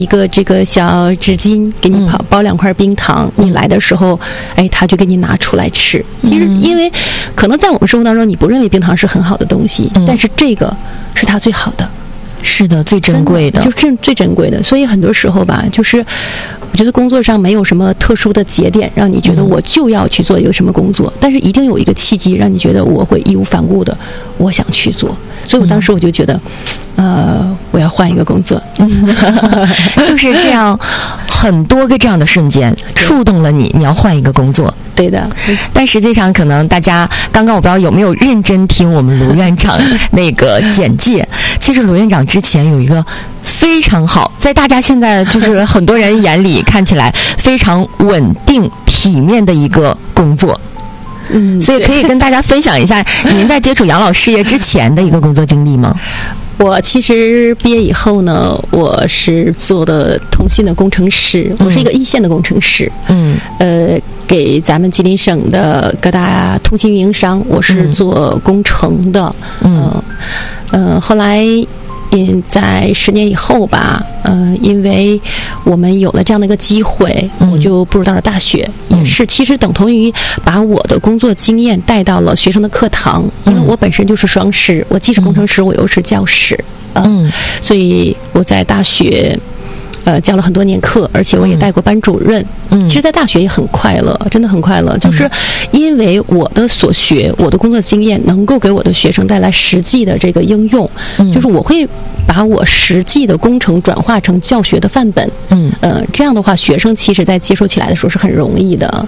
一个这个小纸巾，给你包2块冰糖，你来的时候，他就给你拿出来吃。其实因为可能在我们生活当中，你不认为冰糖是很好的东西，但是这个是它最好的。 是的，最珍贵的， 就是最珍贵的。所以很多时候吧，就是我觉得工作上没有什么特殊的节点让你觉得我就要去做一个什么工作，但是一定有一个契机让你觉得我会义无反顾的我想去做。所以我当时我就觉得我要换一个工作。 就是这样，很多个这样的瞬间触动了你要换一个工作。 对的。 但实际上可能大家刚刚我不知道有没有认真听我们卢院长那个简介。其实卢院长之前有一个非常好，在大家现在就是很多人眼里看起来非常稳定体面的一个工作。所以可以跟大家分享一下您在接触养老事业之前的一个工作经历吗？ 我其实毕业以后呢，我是做的通信的工程师，我是一个一线的工程师。给咱们吉林省的各大通信运营商，我是做工程的。后来在10年以后吧，因为我们有了这样的一个机会，我就步入到了大学，也是其实等同于把我的工作经验带到了学生的课堂，因为我本身就是双师，我既是工程师，我又是教师，所以我在大学教了很多年课，而且我也带过班主任。其实在大学也很快乐，真的很快乐，就是因为我的所学，我的工作经验能够给我的学生带来实际的这个应用，就是我会把我实际的工程转化成教学的范本。这样的话学生其实在接受起来的时候是很容易的。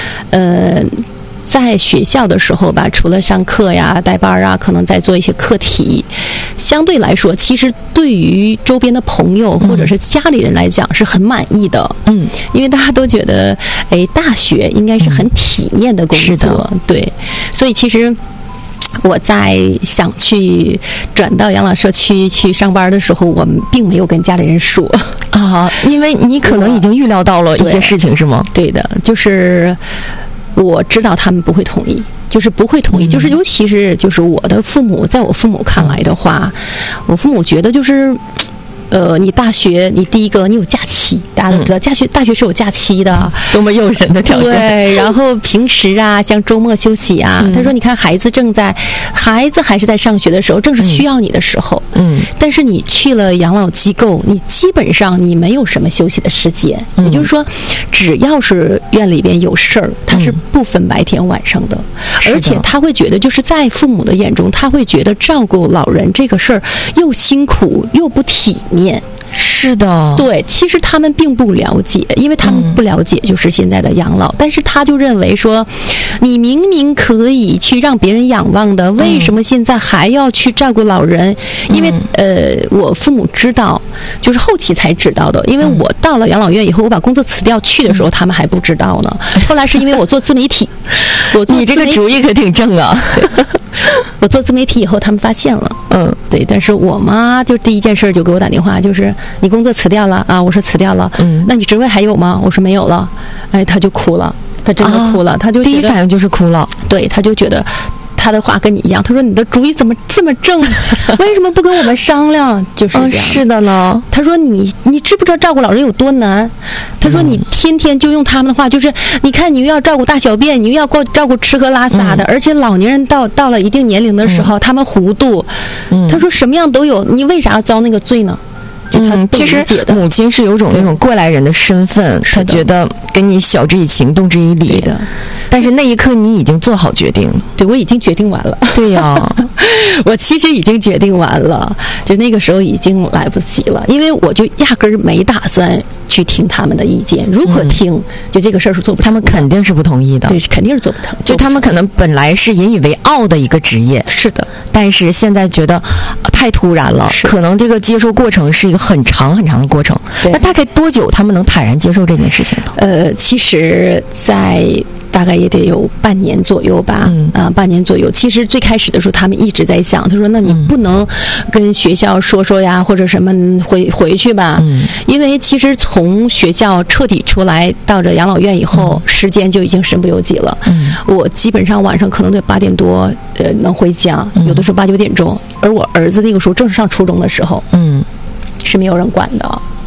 在学校的时候吧，除了上课呀、带班啊，可能在做一些课题，相对来说，其实对于周边的朋友或者是家里人来讲是很满意的。因为大家都觉得，大学应该是很体面的工作。对，所以其实我在想去转到养老社区去上班的时候，我们并没有跟家里人说因为你可能已经预料到了一些事情，是吗？ 对的，就是我知道他们不会同意，就是不会同意，就是尤其是就是我的父母，在我父母看来的话，我父母觉得就是你大学你第一个你有假期，大家都知道大学是有假期的， 多么诱人的条件。 对，然后平时啊，像周末休息啊，他说你看孩子还是在上学的时候，正是需要你的时候。但是你去了养老机构，你基本上你没有什么休息的时间。也就是说，只要是院里边有事儿，他是不分白天晚上的。而且他会觉得，就是在父母的眼中，他会觉得照顾老人这个事儿又辛苦又不体面。 是的， 对，其实他们并不了解，因为他们不了解就是现在的养老，但是他就认为说，你明明可以去让别人仰望的，为什么现在还要去照顾老人？因为我父母知道，就是后期才知道的，因为我到了养老院以后，我把工作辞掉去的时候，他们还不知道呢。后来是因为我做自媒体， 你这个主意可挺正啊。 我做自媒体以后，他们发现了。对，但是我妈就第一件事就给我打电话，就是你工作辞掉了啊？我说辞掉了。那你职位还有吗？我说没有了。他就哭了，他真的哭了，他就第一反应就是哭了。 对，他就觉得他的话跟你一样，他说你的主意怎么这么正？为什么不跟我们商量？就是这样。 是的呢。 他说你知不知道照顾老人有多难？他说你天天就用他们的话，就是你看你又要照顾大小便，你又要照顾吃喝拉撒的，而且老年人到了一定年龄的时候，他们糊涂。他说什么样都有，你为啥要遭那个罪呢？ 其实母亲是有种那种过来人的身份，她觉得跟你晓之以情，动之以理的。但是那一刻你已经做好决定了。 对，我已经决定完了。 对呀， 我其实已经决定完了，就那个时候已经来不及了，因为我就压根儿没打算去听他们的意见。如果听，就这个事儿是做不成的。 他们肯定是不同意的。 对，肯定是做不成。 就他们可能本来是引以为傲的一个职业， 是的， 但是现在觉得太突然了，可能这个接受过程是一个很长很长的过程。那大概多久他们能坦然接受这件事情呢？ 其实在大概也得有半年左右吧，半年左右。其实最开始的时候，他们一直在想，他说：“那你不能跟学校说呀，或者什么回去吧。”因为其实从学校彻底出来到这养老院以后，时间就已经身不由己了。我基本上晚上可能得8点多能回家，有的时候8、9点钟。而我儿子那个时候正是上初中的时候，是没有人管的。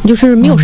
就是没有